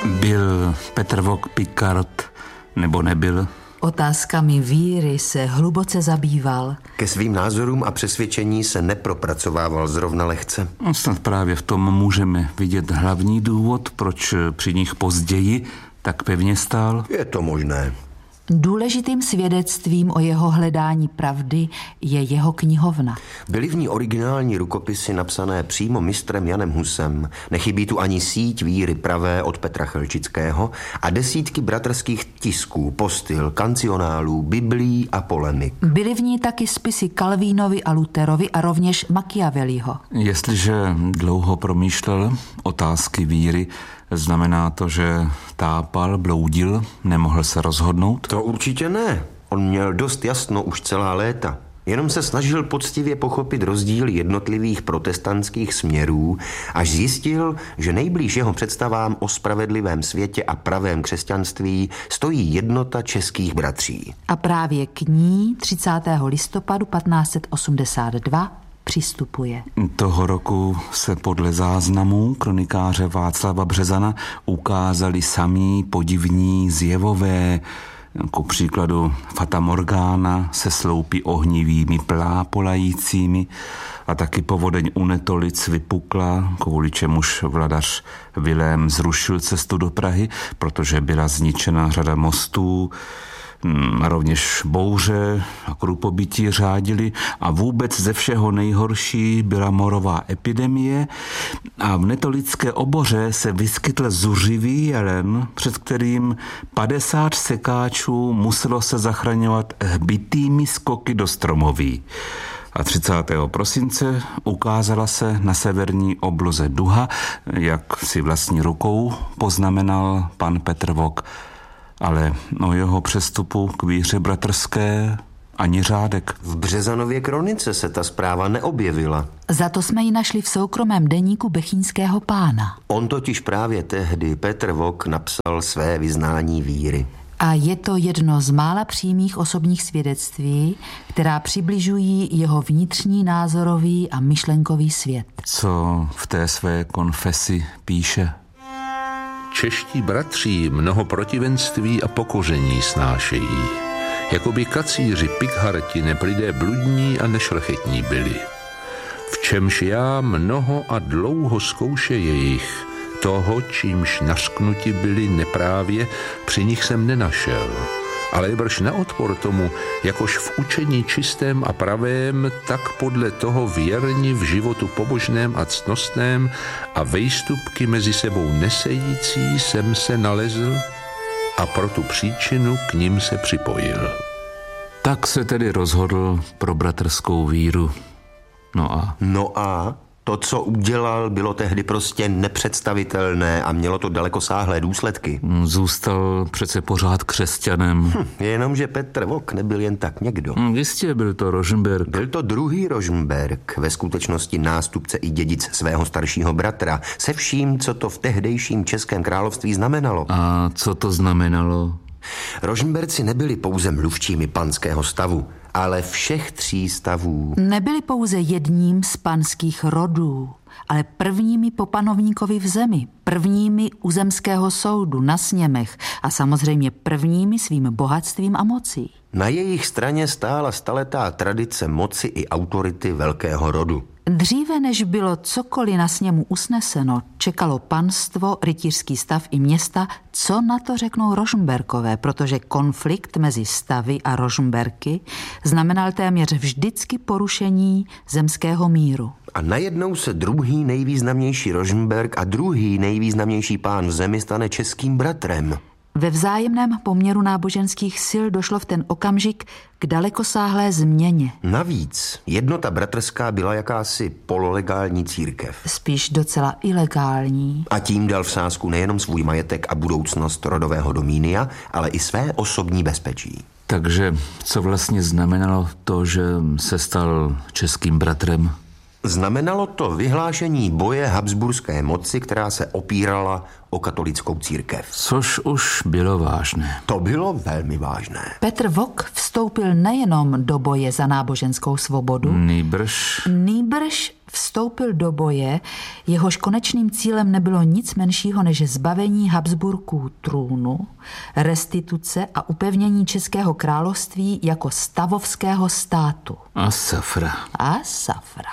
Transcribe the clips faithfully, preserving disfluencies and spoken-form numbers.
Byl Petr Vok Picard nebo nebyl? Otázkami víry se hluboce zabýval. Ke svým názorům a přesvědčení se nepropracovával zrovna lehce. No, snad právě v tom můžeme vidět hlavní důvod, proč při nich později tak pevně stál. Je to možné. Důležitým svědectvím o jeho hledání pravdy je jeho knihovna. Byly v ní originální rukopisy napsané přímo mistrem Janem Husem. Nechybí tu ani síť víry pravé od Petra Chelčického a desítky bratrských tisků, postil, kancionálů, biblí a polemik. Byly v ní taky spisy Kalvínovi a Lutherovi a rovněž Machiavelliho. Jestliže dlouho promýšlel otázky víry, znamená to, že tápal, bloudil, nemohl se rozhodnout? To určitě ne. On měl dost jasno už celá léta. Jenom se snažil poctivě pochopit rozdíl jednotlivých protestantských směrů, až zjistil, že nejblíž jeho představám o spravedlivém světě a pravém křesťanství stojí jednota českých bratří. A právě k ní třicátého listopadu patnáct set osmdesát dva přistupuje. Toho roku se podle záznamů kronikáře Václava Březana ukázali samí podivní zjevové, ku příkladu Fata Morgana se sloupy ohnivými plápolajícími a taky povodeň u Netolic vypukla, kvůli čemuž vladař Vilém zrušil cestu do Prahy, protože byla zničena řada mostů, a rovněž bouře a krupobytí řádili a vůbec ze všeho nejhorší byla morová epidemie a v netolické oboře se vyskytl zuřivý jelen, před kterým padesát sekáčů muselo se zachraňovat hbitými skoky do stromoví. A třicátého prosince ukázala se na severní obloze duha, jak si vlastní rukou poznamenal pan Petr Vok. Ale o jeho přestupu k víře bratrské ani řádek. V Březanově kronice se ta zpráva neobjevila. Za to jsme ji našli v soukromém deníku Bechyňského pána. On totiž právě tehdy, Petr Vok, napsal své vyznání víry. A je to jedno z mála přímých osobních svědectví, která přibližují jeho vnitřní názorový a myšlenkový svět. Co v té své konfesi píše? Čeští bratří mnoho protivenství a pokoření snášejí. Jakoby kacíři pikharti neplidé bludní a nešlechetní byli. V čemž já mnoho a dlouho zkouše jejich, toho, čímž nařknuti byli neprávě, při nich jsem nenašel. Ale brž na odpor tomu, jakož v učení čistém a pravém, tak podle toho věrni v životu pobožném a ctnostném a vejstupky mezi sebou nesející jsem se nalezl a pro tu příčinu k nim se připojil. Tak se tedy rozhodl pro bratrskou víru. No a? No a? To, co udělal, bylo tehdy prostě nepředstavitelné a mělo to dalekosáhlé důsledky. Zůstal přece pořád křesťanem. Hm, jenomže Petr Vok nebyl jen tak někdo. Jistě, byl to Rožmberk. Byl to druhý Rožmberk, ve skutečnosti nástupce i dědic svého staršího bratra, se vším, co to v tehdejším Českém království znamenalo. A co to znamenalo? Rožmberci nebyli pouze mluvčími panského stavu, ale všech tří stavů. Nebyli pouze jedním z panských rodů, ale prvními po panovníkovi v zemi, prvními u zemského soudu, na sněmech a samozřejmě prvními svým bohatstvím a mocí. Na jejich straně stála staletá tradice moci i autority velkého rodu. Dříve, než bylo cokoliv na sněmu usneseno, čekalo panstvo, rytířský stav i města, co na to řeknou Rožmberkové, protože konflikt mezi stavy a Rožmberky znamenal téměř vždycky porušení zemského míru. A najednou se druhý nejvýznamnější Rožmberk a druhý nejvýznamnější pán v zemi stane českým bratrem. Ve vzájemném poměru náboženských sil došlo v ten okamžik k dalekosáhlé změně. Navíc jednota bratrská byla jakási pololegální církev. Spíš docela ilegální. A tím dal v sázku nejenom svůj majetek a budoucnost rodového domínia, ale i své osobní bezpečí. Takže co vlastně znamenalo to, že se stal českým bratrem? Znamenalo to vyhlášení boje habsburské moci, která se opírala o katolickou církev. Což už bylo vážné. To bylo velmi vážné. Petr Vok vstoupil nejenom do boje za náboženskou svobodu, Nýbrž nýbrž vstoupil do boje, jehož konečným cílem nebylo nic menšího než zbavení Habsburků trůnu, restituce a upevnění Českého království jako stavovského státu. a safra. A safra.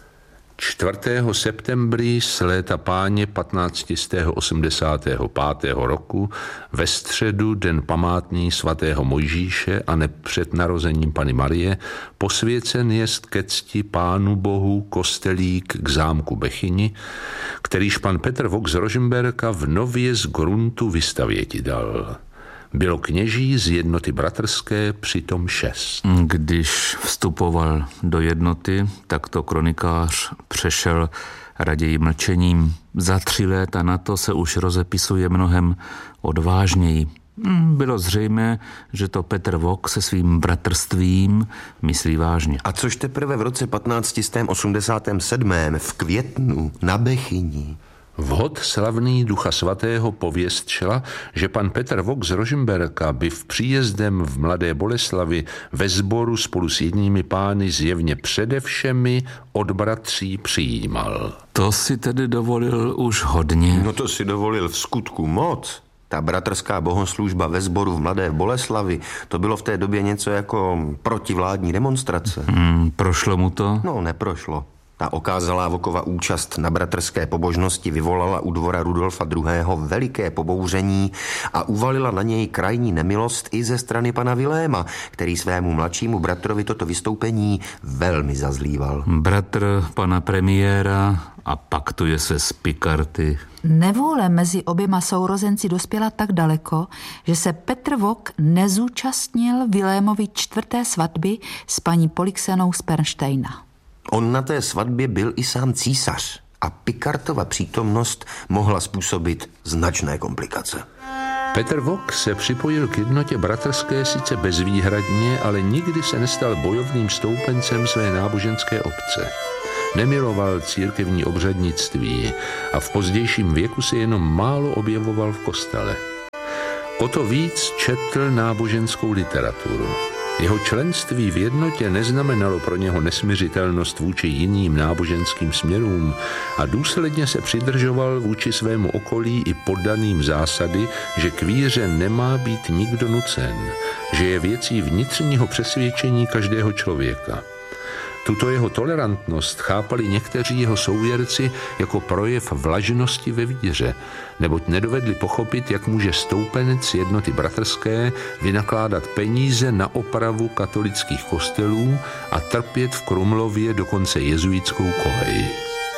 čtvrtého septembrí z léta páně patnáct set osmdesát pět roku ve středu, den památný svatého Mojžíše a ne před narozením Panny Marie, posvěcen jest ke cti Pánu Bohu kostelík k zámku Bechyni, kterýž pan Petr Vok z Rožmberka v nově z gruntu vystavěti dal. Bylo kněží z jednoty bratrské přitom šest. Když vstupoval do jednoty, tak to kronikář přešel raději mlčením. Za tři léta na to se už rozepisuje mnohem odvážněji. Bylo zřejmé, že to Petr Vok se svým bratrstvím myslí vážně. A což teprve v roce patnáct set osmdesát sedm v květnu na Bechyni. Vhod slavný Ducha Svatého pověstšela, že pan Petr Vok z Rožmberka by v příjezdem v Mladé Boleslavi ve sboru spolu s jinými pány zjevně předevšemi od bratří přijímal. To si tedy dovolil už hodně. No to si dovolil v skutku moc. Ta bratrská bohoslužba ve sboru v Mladé Boleslavi, to bylo v té době něco jako protivládní demonstrace. Hmm, prošlo mu to? No, neprošlo. Ta okázalá Vokova účast na bratrské pobožnosti vyvolala u dvora Rudolfa druhého. veliké pobouření a uvalila na něj krajní nemilost i ze strany pana Viléma, který svému mladšímu bratrovi toto vystoupení velmi zazlíval. Bratr pana premiéra a paktuje se s Pikarty. Nevůle mezi oběma sourozenci dospěla tak daleko, že se Petr Vok nezúčastnil Vilémovi čtvrté svatby s paní Polixenou z Pernštejna. On na té svatbě byl i sám císař a Pikartova přítomnost mohla způsobit značné komplikace. Petr Vok se připojil k jednotě bratrské sice bezvýhradně, ale nikdy se nestal bojovným stoupencem své náboženské obce. Nemiloval církevní obřadnictví a v pozdějším věku se jenom málo objevoval v kostele. O to víc četl náboženskou literaturu. Jeho členství v jednotě neznamenalo pro něho nesmiřitelnost vůči jiným náboženským směrům a důsledně se přidržoval vůči svému okolí i poddaným zásady, že k víře nemá být nikdo nucen, že je věcí vnitřního přesvědčení každého člověka. Tuto jeho tolerantnost chápali někteří jeho souvěrci jako projev vlažnosti ve víře, neboť nedovedli pochopit, jak může stoupenec jednoty bratrské vynakládat peníze na opravu katolických kostelů a trpět v Krumlově dokonce jezuitskou kolej.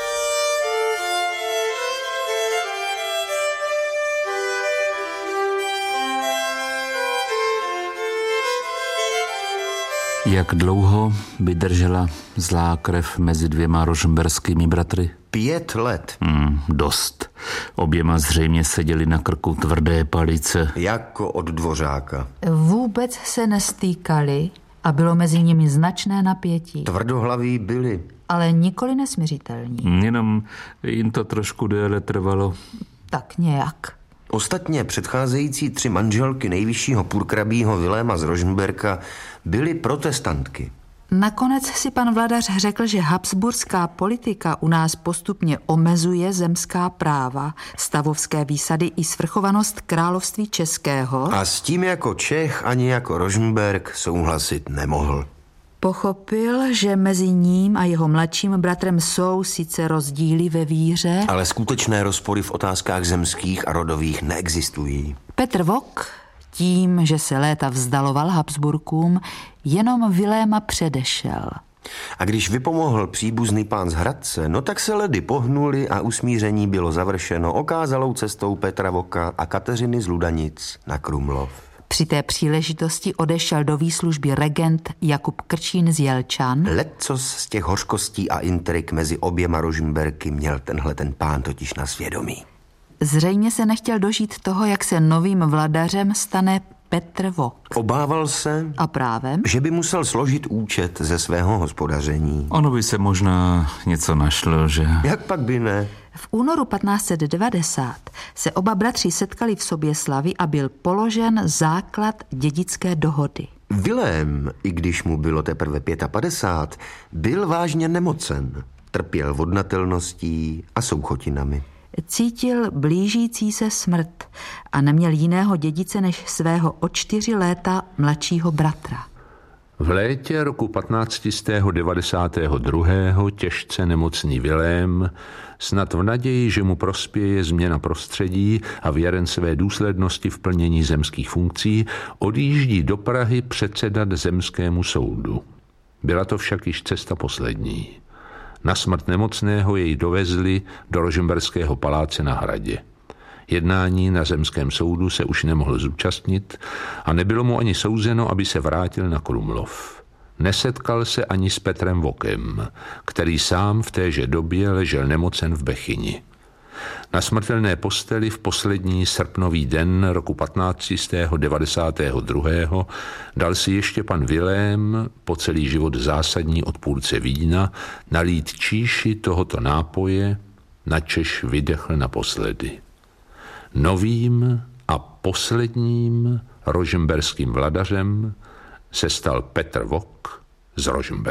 Jak dlouho vydržela zlá krev mezi dvěma rožmberskými bratry? Pět let. Hmm, dost. Oběma zřejmě seděli na krku tvrdé palice. Jako od dvořáka. Vůbec se nestýkali a bylo mezi nimi značné napětí. Tvrdohlaví byli. Ale nikoli nesmiřitelní. Jenom jim to trošku déle trvalo. Tak nějak. Ostatně předcházející tři manželky nejvyššího purkrabího Viléma z Rožmberka byly protestantky. Nakonec si pan vladař řekl, že habsburská politika u nás postupně omezuje zemská práva, stavovské výsady i svrchovanost království českého. A s tím jako Čech ani jako Rožmberk souhlasit nemohl. Pochopil, že mezi ním a jeho mladším bratrem jsou sice rozdíly ve víře, ale skutečné rozpory v otázkách zemských a rodových neexistují. Petr Vok tím, že se léta vzdaloval Habsburkům, jenom Viléma předešel. A když vypomohl příbuzný pán z Hradce, no tak se ledy pohnuli a usmíření bylo završeno okázalou cestou Petra Voka a Kateřiny z Ludanic na Krumlov. Při té příležitosti odešel do výslužby regent Jakub Krčín z Jelčan. Lecos z těch hořkostí a intrik mezi oběma Rožmberky měl tenhle ten pán totiž na svědomí. Zřejmě se nechtěl dožít toho, jak se novým vladařem stane Petr Vok. Obával se, A právem? že by musel složit účet ze svého hospodaření. Ono by se možná něco našlo, že... Jak pak by ne? V únoru patnáct set devadesát se oba bratři setkali v Soběslavi a byl položen základ dědické dohody. Vilém, i když mu bylo teprve padesát pět, byl vážně nemocen. Trpěl vodnatelností a souchotinami. Cítil blížící se smrt a neměl jiného dědice než svého o čtyři léta mladšího bratra. V létě roku patnáct set devadesát dva těžce nemocný Vilém, snad v naději, že mu prospěje změna prostředí a věren své důslednosti v plnění zemských funkcí, odjíždí do Prahy předsedat zemskému soudu. Byla to však již cesta poslední. Na smrt nemocného jej dovezli do Rožmberského paláce na Hradě. Jednání na zemském soudu se už nemohl zúčastnit a nebylo mu ani souzeno, aby se vrátil na Krumlov. Nesetkal se ani s Petrem Vokem, který sám v téže době ležel nemocen v Bechyni. Na smrtelné posteli v poslední srpnový den roku patnáct set devadesát dva dal si ještě pan Vilém, po celý život zásadní odpůrce vína, nalít číši tohoto nápoje, načež vydechl naposledy. Novým a posledním rožmberským vladařem se stal Petr Vok z Rožmberka.